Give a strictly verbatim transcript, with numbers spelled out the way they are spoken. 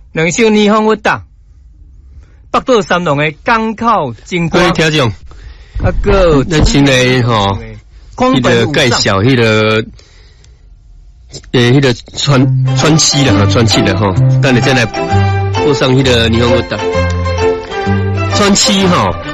两首霓虹乐达，北岛三郎的港口情歌。 各位听众， 啊个， 咱先来吼，迄个介绍迄个，诶，迄个传传奇啦，传奇啦吼，等下再来播上迄个霓虹乐达。传奇吼，